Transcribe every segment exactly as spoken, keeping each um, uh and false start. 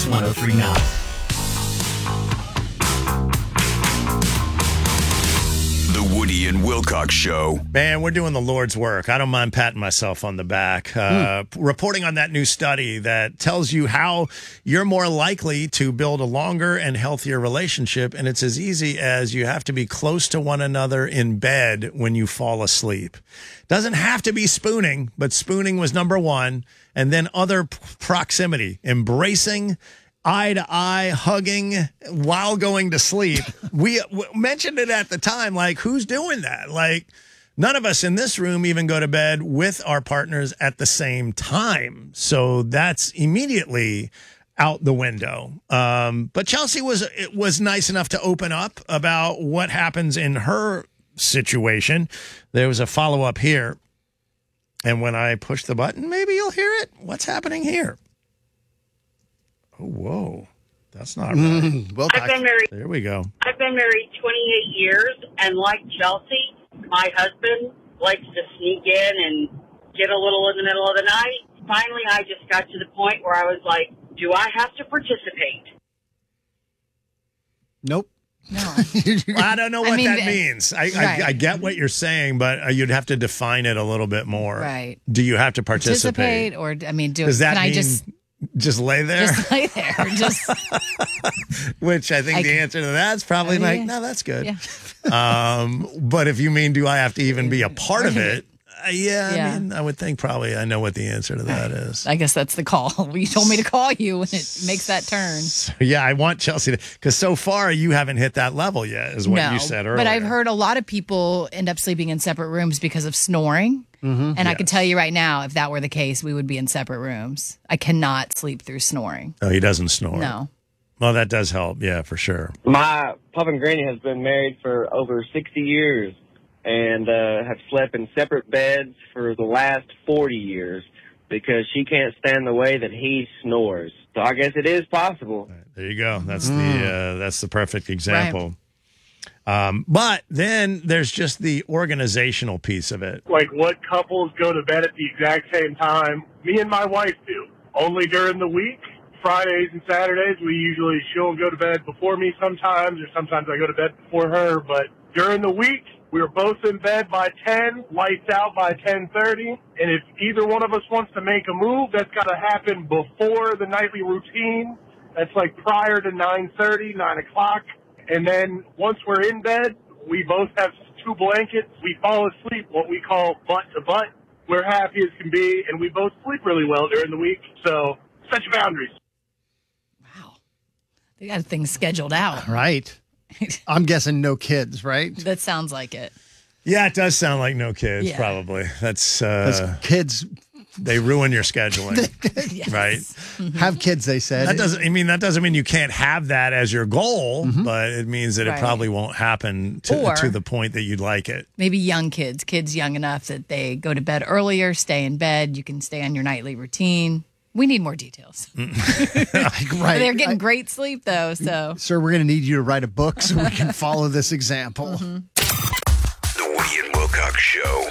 X ten thirty-nine. The Woody and Wilcox Show. Man, we're doing the Lord's work. I don't mind patting myself on the back. Uh, mm. Reporting on that new study that tells you how you're more likely to build a longer and healthier relationship. And it's as easy as you have to be close to one another in bed when you fall asleep. Doesn't have to be spooning, but spooning was number one. And then other p- proximity, embracing, eye to eye, hugging while going to sleep. We w- mentioned it at the time, like, who's doing that? Like, none of us in this room even go to bed with our partners at the same time. So that's immediately out the window. Um, but Chelsea was it was nice enough to open up about what happens in her situation. There was a follow-up here. And when I push the button, maybe you'll hear it. What's happening here? Oh, whoa. That's not right. Mm, well, I've been married. There we go. I've been married twenty-eight years, and like Chelsea, my husband likes to sneak in and get a little in the middle of the night. Finally, I just got to the point where I was like, do I have to participate? Nope. No. Well, I don't know what I mean, that means. I, right. I, I get what you're saying, but uh, you'd have to define it a little bit more. Right. Do you have to participate? Participate, or, I mean, do Does that can mean I just... just lay there? Just lay there. Just, Which I think I the can- answer to that is probably Oh, like, yeah. no, that's good. yeah. Um, but if you mean, do I have to even be a part of it? Uh, yeah, Yeah. I mean, I would think probably I know what the answer to that is. I guess that's the call. You told me to call you when it makes that turn. So, yeah, I want Chelsea to, because so far you haven't hit that level yet, is what no, you said earlier. but I've heard a lot of people end up sleeping in separate rooms because of snoring. Mm-hmm. And I can Yes. tell you right now, if that were the case, we would be in separate rooms. I cannot sleep through snoring. Oh, he doesn't snore. No. Well, that does help. Yeah, for sure. My Pop and Granny has been married for over sixty years and uh, have slept in separate beds for the last forty years because she can't stand the way that he snores. So I guess it is possible. Right, there you go. That's mm. the uh, that's the perfect example. Right. Um, but then there's just the organizational piece of it. Like what couples go to bed at the exact same time? Me and my wife do. Only during the week. Fridays and Saturdays, we usually, she'll go to bed before me sometimes, or sometimes I go to bed before her. But during the week, we are both in bed by ten, lights out by ten thirty. And if either one of us wants to make a move, that's got to happen before the nightly routine. That's like prior to nine thirty, nine o'clock. And then once we're in bed, we both have two blankets. We fall asleep, what we call butt to butt. We're happy as can be, and we both sleep really well during the week. So set your boundaries. They got things scheduled out. Right. I'm guessing no kids, right? That sounds like it. Yeah, it does sound like no kids, Yeah. probably. That's uh, kids. They ruin your scheduling, Yes. right? Mm-hmm. Have kids, they said. That doesn't. I mean, that doesn't mean you can't have that as your goal, Mm-hmm. but it means that Right. it probably won't happen to, Or- to the point that you'd like it. Maybe young kids, kids young enough that they go to bed earlier, stay in bed. You can stay on your nightly routine. We need more details. right. They're getting I- great sleep, though, so. Sir, we're going to need you to write a book so we can follow this example. Mm-hmm. The Woody and Wilcox Show.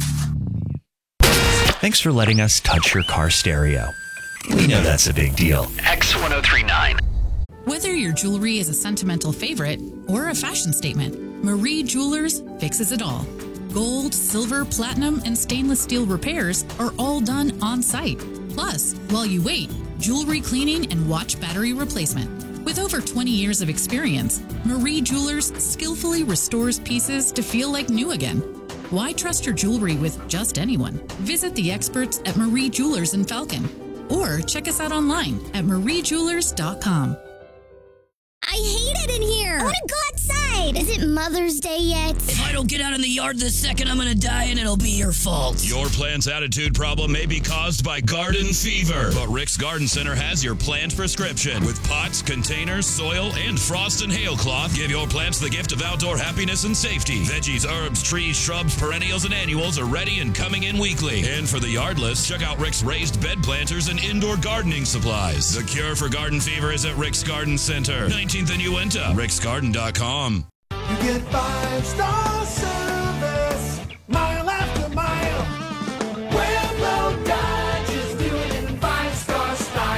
Thanks for letting us touch your car stereo. We know that's a big deal. X ten thirty-nine. Whether your jewelry is a sentimental favorite or a fashion statement, Marie Jewelers fixes it all. Gold, silver, platinum, and stainless steel repairs are all done on site. Plus, while you wait, jewelry cleaning and watch battery replacement. With over twenty years of experience, Marie Jewelers skillfully restores pieces to feel like new again. Why trust your jewelry with just anyone? Visit the experts at Marie Jewelers in Falcon or check us out online at marie jewelers dot com. I hate it in here. I want to go outside. Is it Mother's Day yet? If I don't get out in the yard this second, I'm going to die and it'll be your fault. Your plant's attitude problem may be caused by garden fever, but Rick's Garden Center has your plant prescription. With pots, containers, soil, and frost and hail cloth, give your plants the gift of outdoor happiness and safety. Veggies, herbs, trees, shrubs, perennials, and annuals are ready and coming in weekly. And for the yardless, check out Rick's raised bed planters and indoor gardening supplies. The cure for garden fever is at Rick's Garden Center, nineteenth and Uinta, ricks garden dot com. You get five-star service, mile after mile. Pueblo Dodge is doing it in five-star style. Don't waste time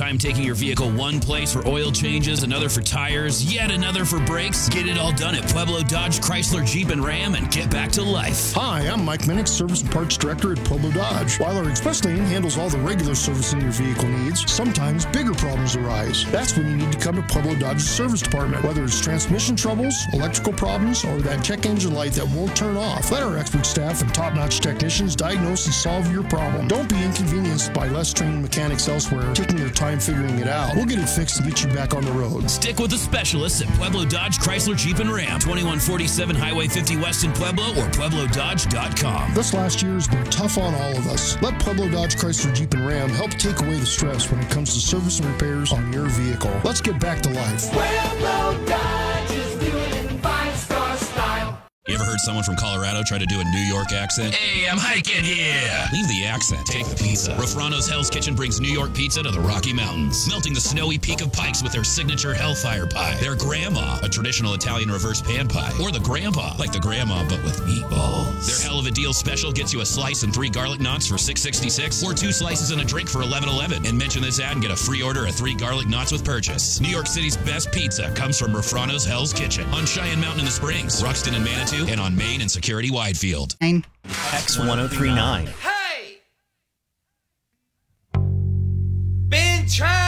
Time taking your vehicle one place for oil changes, another for tires, yet another for brakes? Get it all done at Pueblo Dodge, Chrysler, Jeep, and Ram and get back to life. Hi, I'm Mike Minnick, Service and Parts Director at Pueblo Dodge. While our express lane handles all the regular servicing your vehicle needs, sometimes bigger problems arise. That's when you need to come to Pueblo Dodge's service department. Whether it's transmission troubles, electrical problems, or that check engine light that won't turn off, let our expert staff and top-notch technicians diagnose and solve your problem. Don't be inconvenienced by less trained mechanics elsewhere taking their time figuring it out. We'll get it fixed and get you back on the road. Stick with the specialists at Pueblo Dodge, Chrysler, Jeep, and Ram. twenty-one forty-seven Highway fifty West in Pueblo or Pueblo Dodge dot com. This last year has been tough on all of us. Let Pueblo Dodge, Chrysler, Jeep, and Ram help take away the stress when it comes to service and repairs on your vehicle. Let's get back to life. Pueblo Dodge is doing it in five-star style. You ever heard someone from Colorado try to do a New York accent? Hey, I'm hiking here. Leave the accent. Take the pizza. Rafrano's Hell's Kitchen brings New York pizza to the Rocky Mountains, melting the snowy peak of Pikes with their signature Hellfire Pie. Their Grandma, a traditional Italian reverse pan pie. Or the Grandpa, like the Grandma, but with meatballs. Their Hell of a Deal special gets you a slice and three garlic knots for six sixty-six, or two slices and a drink for eleven eleven. And mention this ad and get a free order of three garlic knots with purchase. New York City's best pizza comes from Rafrano's Hell's Kitchen on Cheyenne Mountain in the Springs, Ruxton and Manitou, and on Main and Security Widefield. X ten thirty-nine. Hey! Been trying